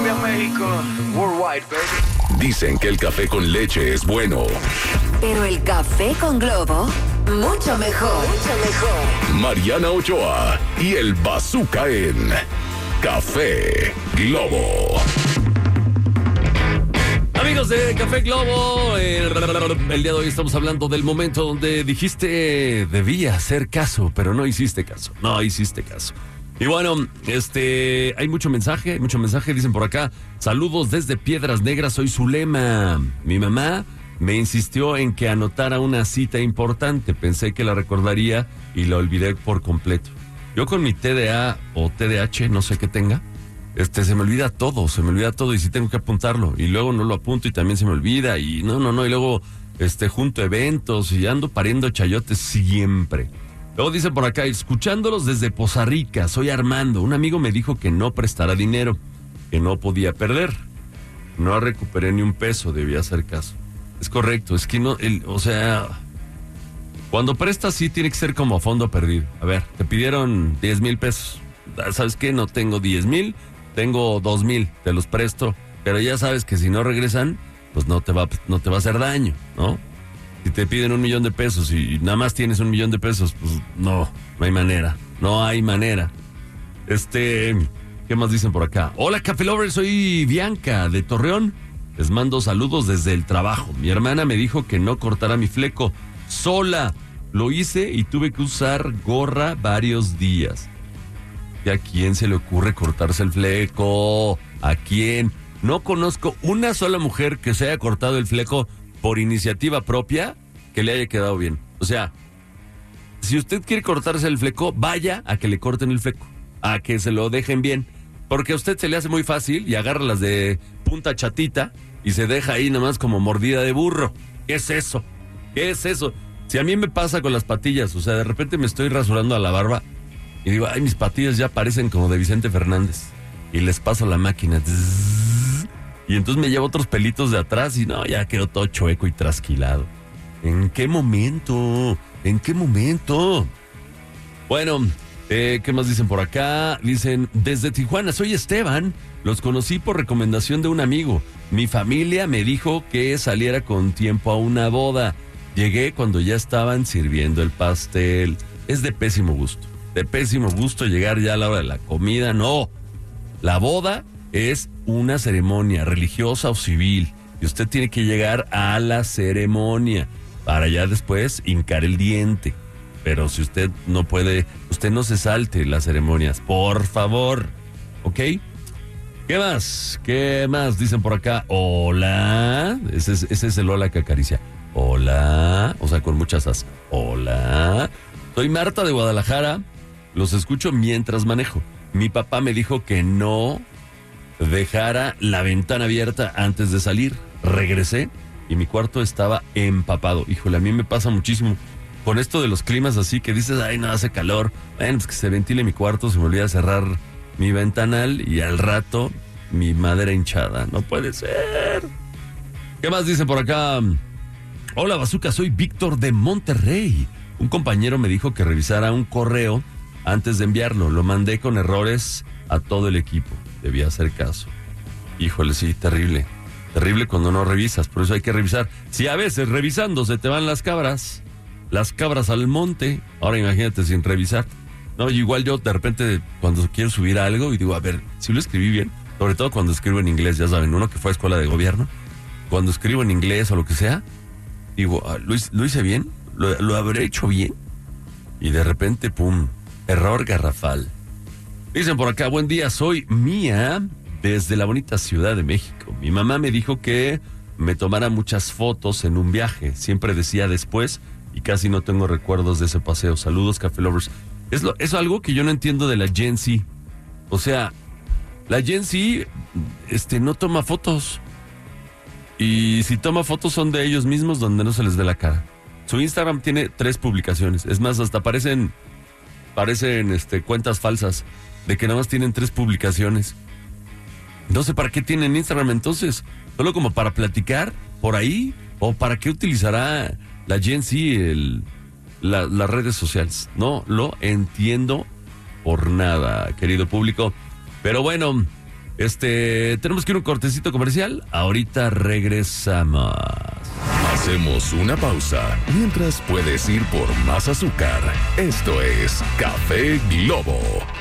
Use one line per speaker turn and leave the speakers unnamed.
Colombia, México, worldwide, baby.
Dicen que el café con leche es bueno.
Pero el café con Globo, mucho mejor. Mucho mejor.
Mariana Ochoa y el Bazooka en Café Globo.
Amigos de Café Globo, el día de hoy estamos hablando del momento donde dijiste debía hacer caso, pero no hiciste caso. No hiciste caso. Y bueno, hay mucho mensaje, dicen por acá. Saludos desde Piedras Negras, soy Zulema. Mi mamá me insistió en que anotara una cita importante. Pensé que la recordaría y la olvidé por completo. Yo con mi TDA o TDAH, no sé qué tenga, se me olvida todo y sí tengo que apuntarlo. Y luego no lo apunto y también se me olvida. Y no, y luego junto eventos y ando pariendo chayotes siempre. Luego dice por acá, escuchándolos desde Poza Rica, soy Armando. Un amigo me dijo que no prestara dinero, que no podía perder. No recuperé ni un peso, debía hacer caso. Es correcto, es que no, cuando prestas sí tiene que ser como a fondo perdido. A ver, te pidieron 10,000 pesos. ¿Sabes qué? No tengo 10,000, tengo 2,000, te los presto. Pero ya sabes que si no regresan, pues no te va a hacer daño, ¿no? Si te piden 1,000,000 de pesos y nada más tienes 1,000,000 de pesos, pues no hay manera. ¿Qué más dicen por acá? Hola, Café Lover, soy Bianca de Torreón. Les mando saludos desde el trabajo. Mi hermana me dijo que no cortara mi fleco sola. Lo hice y tuve que usar gorra varios días. ¿Y a quién se le ocurre cortarse el fleco? ¿A quién? No conozco una sola mujer que se haya cortado el fleco por iniciativa propia que le haya quedado bien. O sea, si usted quiere cortarse el fleco, vaya a que le corten el fleco, a que se lo dejen bien, porque a usted se le hace muy fácil y agarra las de punta chatita y se deja ahí nomás como mordida de burro. ¿Qué es eso? Si a mí me pasa con las patillas, o sea, de repente me estoy rasurando a la barba y digo, ay, mis patillas ya parecen como de Vicente Fernández, y les paso la máquina. Y entonces me llevo otros pelitos de atrás y no, ya quedó todo chueco y trasquilado. ¿En qué momento? Bueno, ¿qué más dicen por acá? Dicen, desde Tijuana, soy Esteban. Los conocí por recomendación de un amigo. Mi familia me dijo que saliera con tiempo a una boda. Llegué cuando ya estaban sirviendo el pastel. Es de pésimo gusto llegar ya a la hora de la comida. No, la boda es una ceremonia religiosa o civil y usted tiene que llegar a la ceremonia para ya después hincar el diente. Pero si usted no puede, usted no se salte las ceremonias, por favor, ¿ok? ¿Qué más? Dicen por acá, hola. Ese es el hola que acaricia. Hola, o sea, con muchas as. Hola, soy Marta de Guadalajara. Los escucho mientras manejo. Mi papá me dijo que no dejara la ventana abierta antes de salir. Regresé y mi cuarto estaba empapado. Híjole, a mí me pasa muchísimo con esto de los climas así que dices, ay, no hace calor. Bueno, pues que se ventile mi cuarto, se me olvida cerrar mi ventanal y al rato mi madera hinchada. No puede ser. ¿Qué más dicen por acá? Hola, Bazooka, soy Víctor de Monterrey. Un compañero me dijo que revisara un correo antes de enviarlo. Lo mandé con errores a todo el equipo. Debía hacer caso. Híjole, sí, terrible. Terrible cuando no revisas, por eso hay que revisar. Si a veces revisando se te van las cabras al monte, ahora imagínate sin revisar. No, igual yo de repente cuando quiero subir algo y digo, a ver, si lo escribí bien, sobre todo cuando escribo en inglés, ya saben, uno que fue a escuela de gobierno, cuando escribo en inglés o lo que sea, digo, ¿lo hice bien? ¿Lo habré hecho bien? Y de repente, pum, error garrafal. Dicen por acá, buen día, soy Mía desde la bonita Ciudad de México. Mi mamá me dijo que me tomara muchas fotos en un viaje. Siempre decía después y casi no tengo recuerdos de ese paseo. Saludos, Café Lovers. Es algo que yo no entiendo de la Gen Z. O sea, la Gen Z no toma fotos. Y si toma fotos son de ellos mismos donde no se les dé la cara. Su Instagram tiene 3 publicaciones. Es más, hasta parecen cuentas falsas de que nada más tienen 3 publicaciones. No sé para qué tienen Instagram entonces. ¿Solo como para platicar por ahí? ¿O para qué utilizará la Gen Z las redes sociales? No lo entiendo por nada, querido público. Pero bueno, Tenemos que ir a un cortecito comercial. Ahorita regresamos.
Hacemos una pausa mientras puedes ir por más azúcar. Esto es Café Globo.